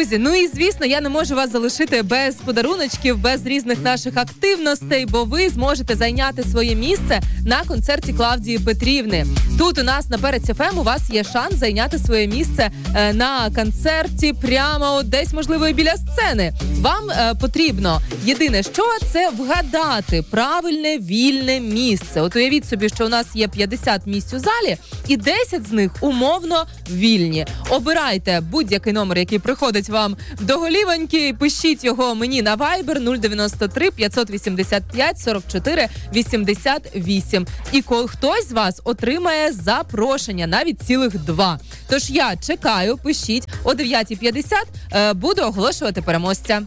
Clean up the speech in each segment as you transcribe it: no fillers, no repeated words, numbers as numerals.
Друзі, ну і звісно, я не можу вас залишити без подаруночків, без різних наших активностей, бо ви зможете зайняти своє місце на концерті Клавдії Петрівни. Тут у нас на Перець ФМ у вас є шанс зайняти своє місце на концерті прямо десь, можливо, і біля сцени. Вам потрібно єдине, що це вгадати правильне вільне місце. От уявіть собі, що у нас є 50 місць у залі, і 10 з них умовно вільні. Обирайте будь-який номер, який приходить вам до голівоньки, пишіть його мені на Viber 093 585 44 88. І хтось з вас отримає запрошення, навіть цілих 2. Тож я чекаю, пишіть, о 9:50 буду оголошувати переможця.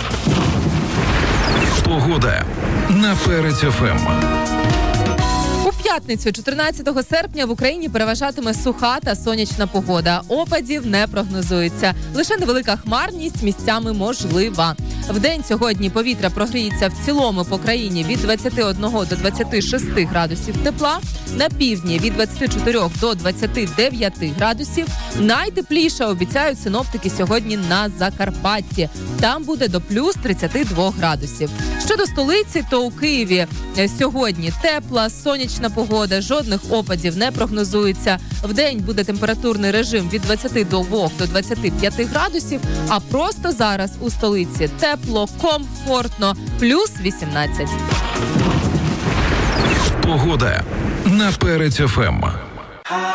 Погода на Перець ФМ. У п'ятницю, 14 серпня, в Україні переважатиме суха та сонячна погода. Опадів не прогнозується. Лише невелика хмарність місцями можлива. Вдень сьогодні повітря прогріється в цілому по країні від 21 до 26 градусів тепла. На півдні від 24 до 29 градусів. Найтепліше обіцяють синоптики сьогодні на Закарпатті. Там буде до плюс 32 градусів. Щодо столиці, то у Києві сьогодні тепла, сонячна погода, жодних опадів не прогнозується. Вдень буде температурний режим від 22 до 25 градусів, а просто зараз у столиці тепло, комфортно, плюс 18. Погода на Перець ФМ.